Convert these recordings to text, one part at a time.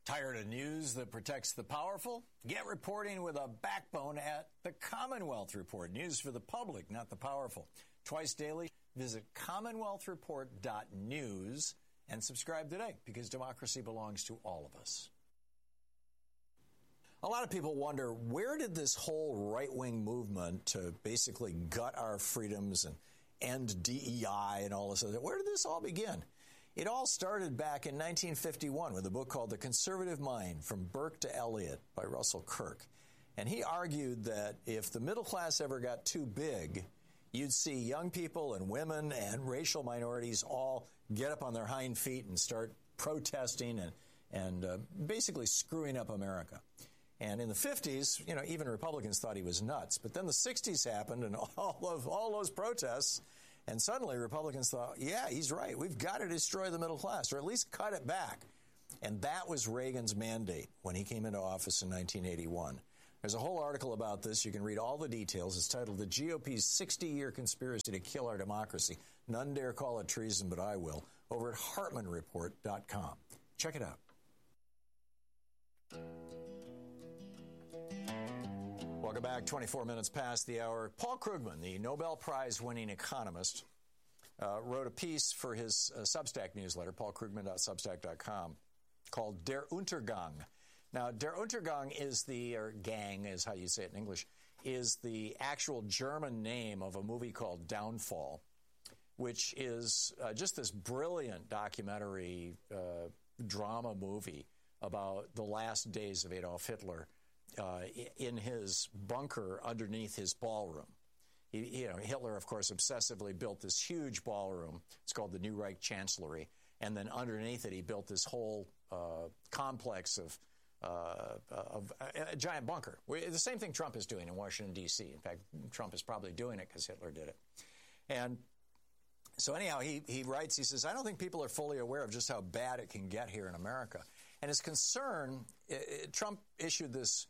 Tired of news that protects the powerful? Get reporting with a backbone at the Commonwealth Report. News for the public, not the powerful. Twice daily, visit commonwealthreport.news and subscribe today, because democracy belongs to all of us. A lot of people wonder, where did this whole right-wing movement to basically gut our freedoms and end DEI and all this other, where did this all begin? It all started back in 1951 with a book called The Conservative Mind, From Burke to Eliot by Russell Kirk. And he argued that if the middle class ever got too big, you'd see young people and women and racial minorities all get up on their hind feet and start protesting and basically screwing up America. And in the 50s, even Republicans thought he was nuts. But then the 60s happened and all those protests, and suddenly Republicans thought, yeah, he's right. We've got to destroy the middle class, or at least cut it back. And that was Reagan's mandate when he came into office in 1981. There's a whole article about this. You can read all the details. It's titled The GOP's 60-Year Conspiracy to Kill Our Democracy. None dare call it treason, but I will. Over at HartmanReport.com. Check it out. Welcome back. 24 minutes past the hour. Paul Krugman, the Nobel Prize-winning economist, wrote a piece for his Substack newsletter, paulkrugman.substack.com, called Der Untergang. Now, Der Untergang is or gang is how you say it in English, is the actual German name of a movie called Downfall, which is just this brilliant documentary drama movie about the last days of Adolf Hitler in his bunker underneath his ballroom. Hitler, of course, obsessively built this huge ballroom. It's called the New Reich Chancellery. And then underneath it, he built this whole complex of a giant bunker. The same thing Trump is doing in Washington, D.C. In fact, Trump is probably doing it because Hitler did it. And so anyhow, he writes, he says, I don't think people are fully aware of just how bad it can get here in America. And his concern, Trump issued this,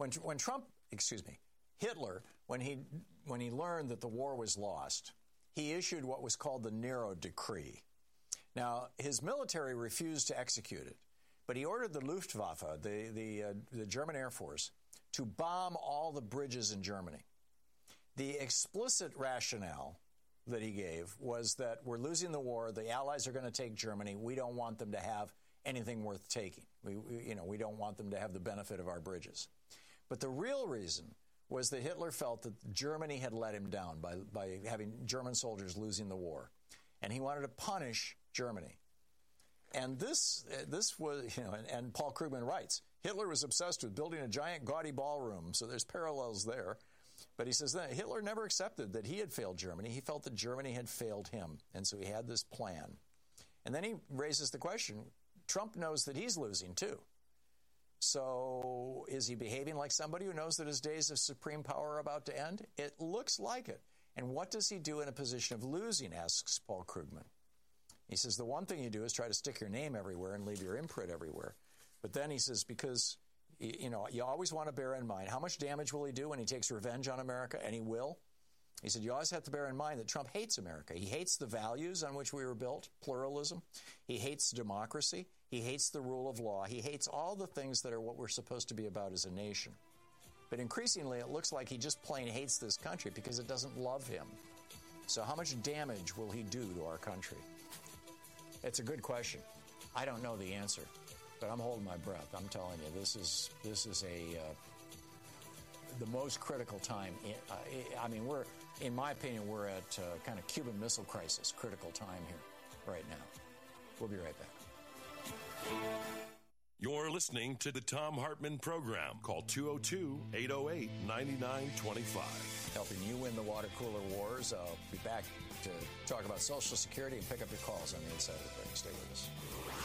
Hitler, when he learned that the war was lost, he issued what was called the Nero Decree. Now, his military refused to execute it, but he ordered the Luftwaffe, the German Air Force, to bomb all the bridges in Germany. The explicit rationale that he gave was that we're losing the war, the Allies are going to take Germany, we don't want them to have anything worth taking. We don't want them to have the benefit of our bridges. But the real reason was that Hitler felt that Germany had let him down by having German soldiers losing the war. And he wanted to punish Germany. And this was, and Paul Krugman writes, Hitler was obsessed with building a giant gaudy ballroom, so there's parallels there. But he says that Hitler never accepted that he had failed Germany. He felt that Germany had failed him. And so he had this plan. And then he raises the question, Trump knows that he's losing too. So is he behaving like somebody who knows that his days of supreme power are about to end? It looks like it. And what does he do in a position of losing, asks Paul Krugman. He says the one thing you do is try to stick your name everywhere and leave your imprint everywhere. But then he says, because you always want to bear in mind, how much damage will he do when he takes revenge on America? And he will. He said, you always have to bear in mind that Trump hates America. He hates the values on which we were built, pluralism. He hates democracy. He hates the rule of law. He hates all the things that are what we're supposed to be about as a nation. But increasingly, it looks like he just plain hates this country because it doesn't love him. So how much damage will he do to our country? It's a good question. I don't know the answer, but I'm holding my breath. I'm telling you, this is the most critical time. In my opinion, we're at kind of Cuban Missile Crisis, critical time here right now. We'll be right back. You're listening to the Thom Hartmann Program. Call 202-808-9925. Helping you win the water cooler wars. I'll be back to talk about Social Security and pick up your calls on the inside of the break. Stay with us.